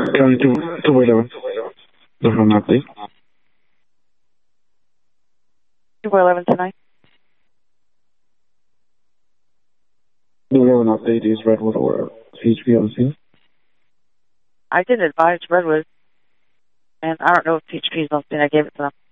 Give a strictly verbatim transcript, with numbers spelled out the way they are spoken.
County two, two eleven. The phone update. two eleven tonight. The eleven update is Redwood or H P on scene. I did advise Redwood, and I don't know if H P is on scene. I gave it to them.